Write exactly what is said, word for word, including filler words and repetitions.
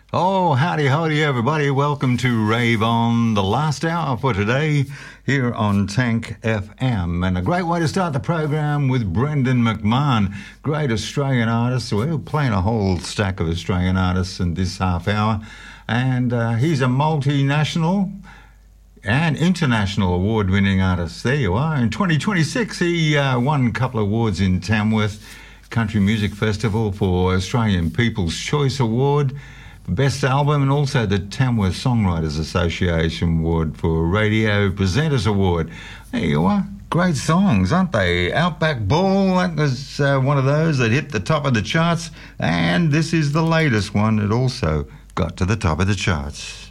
Oh, howdy, howdy, everybody. Welcome to Rave On, the last hour for today here on Tank F M. And a great way to start the program with Brendan McMahon, great Australian artist. We're playing a whole stack of Australian artists in this half hour. And uh, he's a multinational and international award-winning artist. There you are. In twenty twenty-six, he uh, won a couple of awards in Tamworth Country Music Festival for Australian People's Choice Award, Best Album, and also the Tamworth Songwriters Association Award for Radio Presenters Award. There you are. Great songs, aren't they? Outback Ball, that was uh, one of those that hit the top of the charts, and this is the latest one that also got to the top of the charts.